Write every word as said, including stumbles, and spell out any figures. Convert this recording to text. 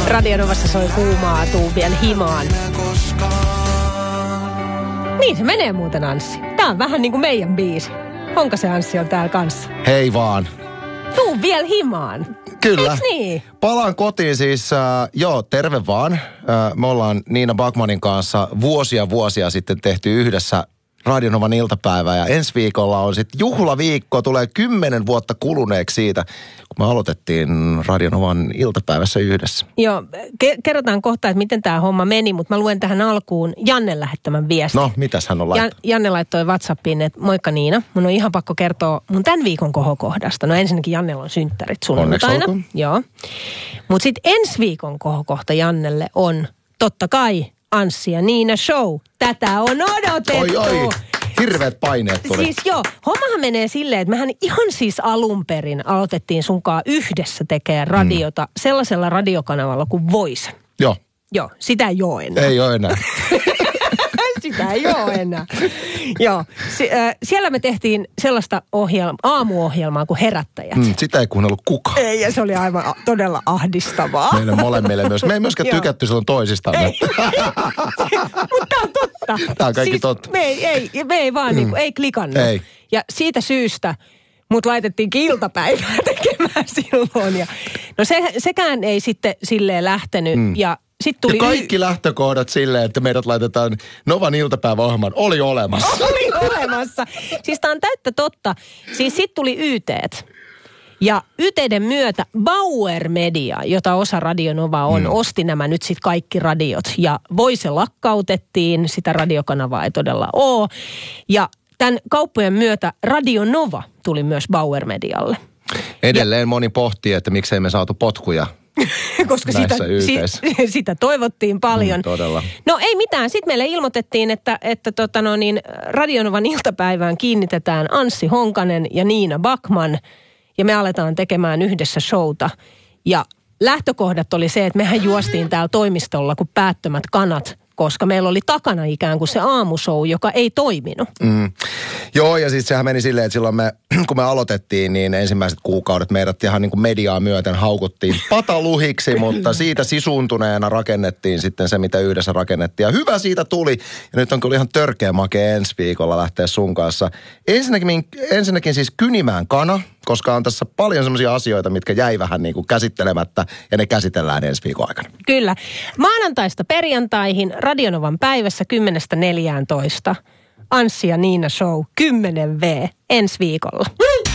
Radionovassa soi kuumaa, tuu vielä himaan. Niin se menee muuten, Anssi. Tää on vähän niin kuin meidän biisi. Honkasen Anssi on täällä kanssa. Hei vaan. Tuu vielä himaan. Kyllä. Eiks niin? Palaan kotiin siis, äh, joo, terve vaan. Äh, me ollaan Niina Backmanin kanssa vuosia vuosia sitten tehty yhdessä Radionovan iltapäivää. Ja ensi viikolla on sitten juhlaviikko, tulee kymmenen vuotta kuluneeksi siitä, kun me aloitettiin Radionovan iltapäivässä yhdessä. Joo, ke- kerrotaan kohta, että miten tämä homma meni, mutta mä luen tähän alkuun Janne lähettämän viestin. No, mitäs hän on laittanut? Jan- Janne laittoi WhatsAppiin, että moikka Niina, mun on ihan pakko kertoa mun tämän viikon kohokohdasta. No ensinnäkin Jannella on synttärit sunnuntaina. Joo. Mutta sitten ensi viikon kohokohta Jannelle on totta kai Anssi ja Niina show. Tätä on odotettu. Oi, oi. Hirveät paineet tuli. Siis joo, hommahan menee silleen, että mehän ihan siis alun perin aloitettiin sunkaan yhdessä tekemään radiota mm. sellaisella radiokanavalla kuin Voice. Joo. Joo, sitä ei ole enää. Ei ole enää. Sitä ei ole enää. Joo, si- äh, siellä me tehtiin sellaista ohjelma, aamuohjelmaa kuin Herättäjät. Mm, sitä ei kuunnellut kukaan. Ei, ja se oli aivan a- todella ahdistavaa. Meille molemmille myös. Me ei myöskään tykätty silloin toisistamme. Ei. Mutta tämä on totta. Tämä on kaikki siis totta. Me ei, ei, me ei vaan mm. niin kuin, ei klikannut. Ei. Ja siitä syystä mut laitettiin iltapäivää tekemään silloin. Ja, no se, sekään ei sitten silleen lähtenyt. Mm. Ja sit tuli ja kaikki y- lähtökohdat silleen, että meidät laitetaan Novan iltapäiväohjelman, oli olemassa. Oli olemassa. Siis tää on täyttä totta. Siis sit tuli Y T:t. Ja Y T:den myötä Bauer Media, jota osa Radionova on, mm. osti nämä nyt sitten kaikki radiot. Ja Voice lakkautettiin, sitä radiokanavaa ei todella ole. Ja tämän kauppojen myötä Radionova tuli myös Bauer Medialle. Edelleen ja moni pohtii, että miksei me saatu potkuja. Koska sitä, si, sitä toivottiin paljon. Mm, todella. No ei mitään. Sitten meille ilmoitettiin, että, että tota no niin, Radionovan iltapäivään kiinnitetään Anssi Honkanen ja Niina Backman. Ja me aletaan tekemään yhdessä showta. Ja lähtökohdat oli se, että mehän juostiin täällä toimistolla kuin päättömät kanat, koska meillä oli takana ikään kuin se aamushow, joka ei toiminut. Mm. Joo, ja siis sehän meni silleen, että silloin me, kun me aloitettiin, niin ensimmäiset kuukaudet meidät ihan niin kuin mediaa myöten haukuttiin pataluhiksi, mutta siitä sisuuntuneena rakennettiin sitten se, mitä yhdessä rakennettiin. Ja hyvä siitä tuli. Ja nyt on kyllä ihan törkeä makea ensi viikolla lähteä sun kanssa. Ensinnäkin, ensinnäkin siis Kynimään kana, koska on tässä paljon sellaisia asioita, mitkä jäi vähän niin kuin käsittelemättä, ja ne käsitellään ensi viikon aikana. Kyllä. Maanantaista perjantaihin Radionovan päivässä kymmenestä neljääntoista. Anssi ja Niina show kymmenen vuotta ensi viikolla.